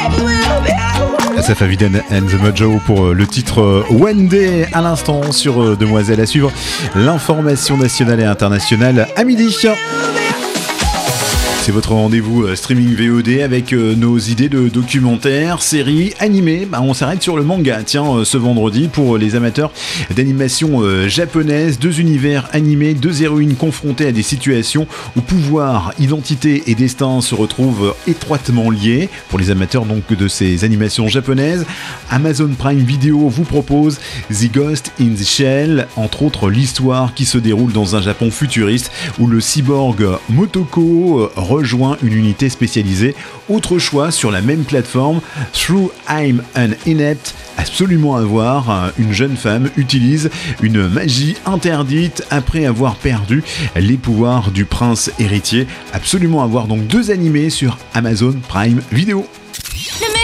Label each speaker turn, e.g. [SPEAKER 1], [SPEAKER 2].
[SPEAKER 1] Asaf Avidan and the Mojo pour le titre One Day à l'instant sur Demoiselle. À suivre l'information nationale et internationale à midi. C'est votre rendez-vous streaming VOD avec nos idées de documentaires, séries, animés. On s'arrête sur le manga, tiens, ce vendredi pour les amateurs d'animation japonaise. 2 univers animés, 2 héroïnes confrontées à des situations où pouvoir, identité et destin se retrouvent étroitement liés. Pour les amateurs donc de ces animations japonaises, Amazon Prime Video vous propose The Ghost in the Shell, entre autres l'histoire qui se déroule dans un Japon futuriste où le cyborg Motoko rejoint une unité spécialisée. Autre choix sur la même plateforme, Through I'm an Inept, absolument à voir. Une jeune femme utilise une magie interdite après avoir perdu les pouvoirs du prince héritier. Absolument à voir, donc 2 animés sur Amazon Prime Video.